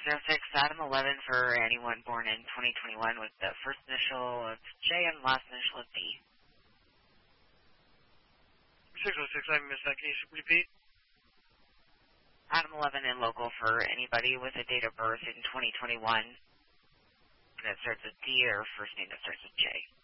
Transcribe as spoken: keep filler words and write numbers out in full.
oh six, Adam eleven for anyone born in twenty twenty-one with the first initial of J and last initial of B. six oh six, I missed that. Can you repeat? Adam eleven and local for anybody with a date of birth in twenty twenty-one that starts with D or first name that starts with J.